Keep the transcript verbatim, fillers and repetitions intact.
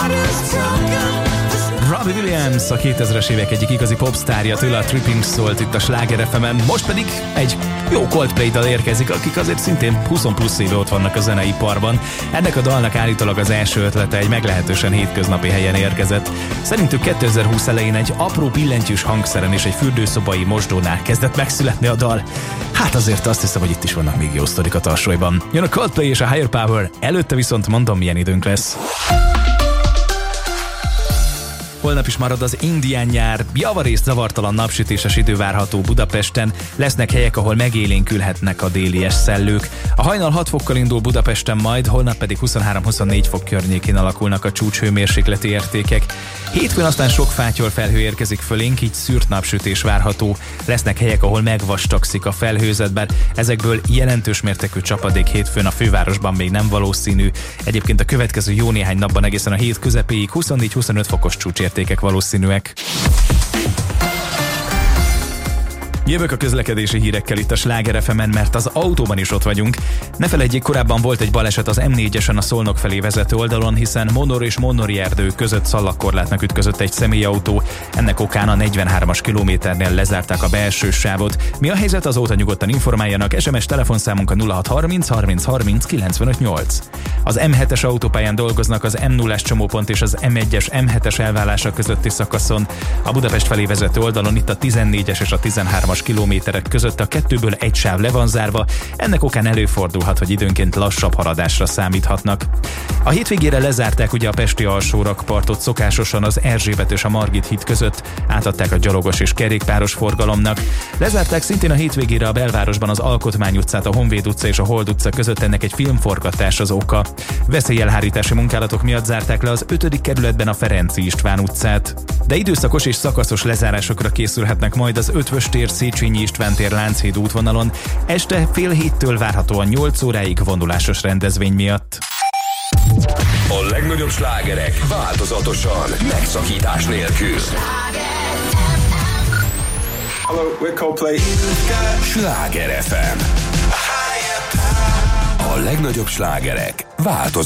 Robbie Williams, a kétezres évek egyik igazi popsztárja, tőle a Tripping szólt itt a Sláger ef emen, most pedig egy jó Coldplay-dal érkezik, akik azért szintén húsz plusz éve ott vannak a zeneiparban. Ennek a dalnak állítólag az első ötlete egy meglehetősen hétköznapi helyen érkezett. Szerintük kétezer-húsz elején egy apró billentyűs hangszeren és egy fürdőszobai mosdónál kezdett megszületni a dal. Hát azért azt hiszem, hogy itt is vannak még jó sztorik a tarsolyban. Jön a Coldplay és a Higher Power, előtte viszont mondom, milyen időnk lesz. Holnap is marad az indián nyár, javarészt zavartalan napsütéses idő várható Budapesten, lesznek helyek, ahol megélénkülhetnek a délies szellők. A hajnal hat fokkal indul Budapesten, majd holnap pedig huszonhárom-huszonnégy fok környékén alakulnak a csúcshőmérsékleti értékek. Hétfőn aztán sok fátyol felhő érkezik fölénk, így szűrt napsütés várható. Lesznek helyek, ahol megvastagszik a felhőzet, bár ezekből jelentős mértékű csapadék hétfőn a fővárosban még nem valószínű. Egyébként a következő jó néhány napban egészen a hét közepéig huszonnégy-huszonöt fokos csúcsértékek valószínűek. Jövök a közlekedési hírekkel itt a Sláger ef emen, mert az autóban is ott vagyunk. Ne feledjék, korábban volt egy baleset az em négyesen a Szolnok felé vezető oldalon, hiszen Monor és Monori erdő között szalagkorlátnak ütközött egy személyautó. Ennek okán a negyvenhármas kilométernél lezárták a belső sávot. Mi a helyzet, azóta nyugodtan informáljanak, es em es telefonszámunk a nulla hat harminc harminc harminc kilencvenöt nyolc. Az em hetes autópályán dolgoznak az em nullás csomópont és az em egyes em hetes elválása közötti szakaszon. A Budapest felé vezető oldalon itt a tizennégyes és a tizenhármas kilométerek között a kettőből egy sáv le van zárva, ennek okán előfordulhat, hogy időnként lassabb haladásra számíthatnak. A hétvégére lezárták ugye a pesti alsórakpartot szokásosan az Erzsébet és a Margit híd között, átadták a gyalogos és kerékpáros forgalomnak. Lezárták szintén a hétvégére a belvárosban az Alkotmány utcát, a Honvéd utca és a Hold utca között, ennek egy filmforgatás az oka. Veszélyelhárítási munkálatok miatt zárták le az ötödik kerületben a Ferenczy István utcát. De időszakos és szakaszos lezárásokra készülhetnek majd az Ötvös tér, Széchenyi István tér, Lánchíd útvonalon, este fél héttől várhatóan nyolc óráig vonulásos rendezvény miatt. A legnagyobb slágerek változatosan, megszakítás nélkül. Hello, we're Coldplay. Sláger ef em. A legnagyobb slágerek változatosan.